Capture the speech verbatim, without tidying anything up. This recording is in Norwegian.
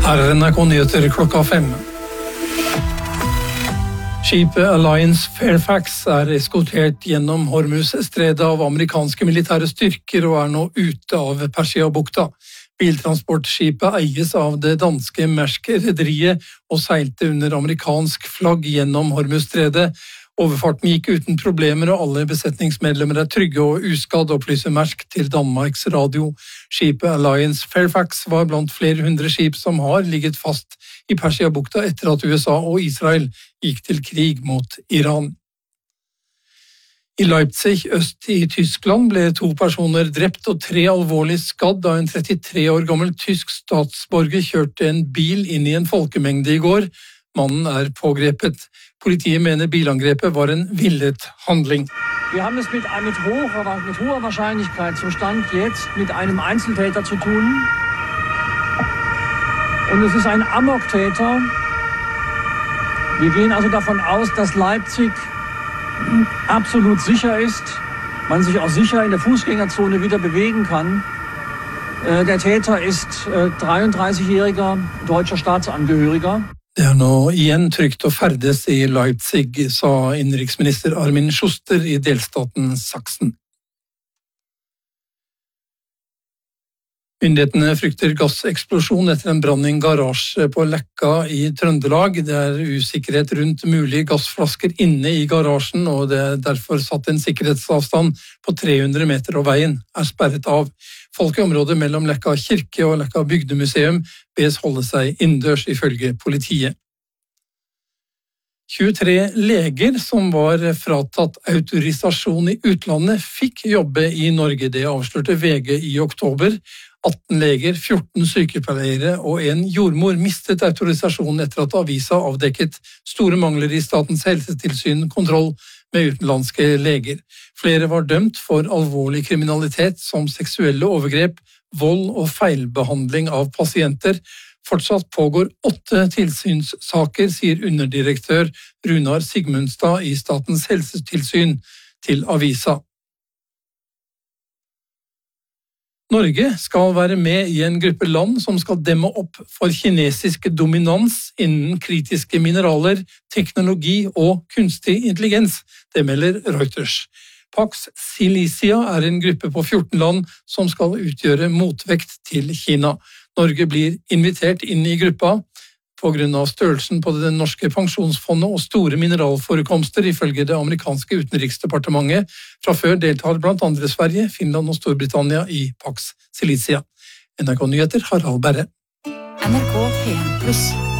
Her er N R K Nyheter klokka fem. Skipet Alliance Fairfax er eskortert gjennom Hormuz-stredet av amerikanske militære styrker og er nå ute av Persia-bukta. Biltransportskipet eies av det danske Maersk-rederiet og seilte under amerikansk flagg gjennom Hormuz-stredet. Overfarten gikk uten problemer, og alle besetningsmedlemmer er trygge og uskadd, opplyser Maersk til Danmarks Radio. Skipet Alliance Fairfax var blant flere hundre skip som har ligget fast i Persia-bukta etter at U S A og Israel gikk til krig mot Iran. I Leipzig, øst i Tyskland, ble to personer drept og tre alvorlig skadd da en trettitre år gammel tysk statsborger kjørte en bil inn i en folkemengde i går. Mannen er pågrepet. Politiet mener bilangrepet var en villet handling. Wir haben es mit, mit, hoher, mit hoher Wahrscheinlichkeit zum Stand jetzt mit einem Einzeltäter zu tun. Und es ist ein Amoktäter. Wir gehen also davon aus, dass Leipzig absolut sicher ist, man sich auch sicher in der Fußgängerzone wieder bewegen kann. Der Täter ist dreiunddreißigjähriger deutscher Staatsangehöriger. Det er nå igjen trygt å ferdes i Leipzig, sa innenriksminister Armin Schuster i delstaten Sachsen. Myndighetene frykter gasseksplosjon etter en brann i en garasje på Leka i Trøndelag. Det er usikkerhet rundt mulige gassflasker inne i garasjen, og det er derfor satt en sikkerhetsavstand på tre hundre meter, og veien er sperret av. Folk i området mellom Leka kirke og Leka bygdemuseum bes holde seg innendørs, ifølge politiet. tjuetre leger som var fratatt autorisasjon i utlandet fikk jobbe i Norge. Det avslørte V G i oktober. atten leger, fjorten sykepleiere og en jordmor mistet autorisasjonen etter at avisa avdekket store mangler i Statens helsetilsyn kontroll med utenlandske leger. Flere var dømt for alvorlig kriminalitet som seksuelle overgrep, vold og feilbehandling av pasienter. Fortsatt pågår åtte tilsynssaker, sier underdirektør Runar Sigmundstad i Statens helsetilsyn til avisa. Norge skal være med i en gruppe land som skal demme opp for kinesisk dominans innen kritiske mineraler, teknologi og kunstig intelligens. Det melder Reuters. Pax Silicia er en gruppe på fjorten land som skal utgjøre motvekt til Kina. Norge blir invitert inn i gruppa på grunn av størrelsen på det norske pensjonsfondet og store mineralforekomster, ifølge det amerikanske utenriksdepartementet. Fra før deltar blant andre Sverige, Finland og Storbritannia i Pax Silicia. N R K Nyheter, Harald Berre. N R K P en pluss.